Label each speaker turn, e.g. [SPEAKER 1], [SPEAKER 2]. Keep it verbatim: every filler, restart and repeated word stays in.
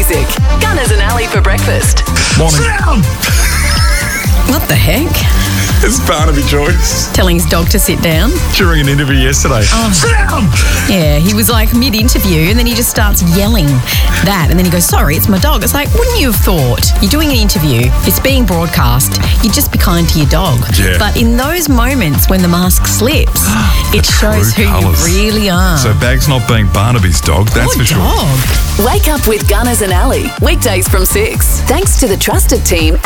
[SPEAKER 1] music. Gunners and Ali for breakfast.
[SPEAKER 2] Morning.
[SPEAKER 3] What the heck?
[SPEAKER 2] It's Barnaby Joyce.
[SPEAKER 3] Telling his dog to sit down?
[SPEAKER 2] During an interview yesterday.
[SPEAKER 3] Oh.
[SPEAKER 2] Sit down!
[SPEAKER 3] Yeah, he was like mid-interview and then he just starts yelling that. And then he goes, sorry, it's my dog. It's like, wouldn't you have thought? You're doing an interview. It's being broadcast. You just be kind to your dog.
[SPEAKER 2] Yeah.
[SPEAKER 3] But in those moments when the mask slips, it shows who
[SPEAKER 2] colours.
[SPEAKER 3] you really are.
[SPEAKER 2] So Bag's not being Barnaby's dog, that's
[SPEAKER 3] Poor
[SPEAKER 2] for sure.
[SPEAKER 3] dog.
[SPEAKER 1] Wake up with Gunners and Ali. Weekdays from six. Thanks to the trusted team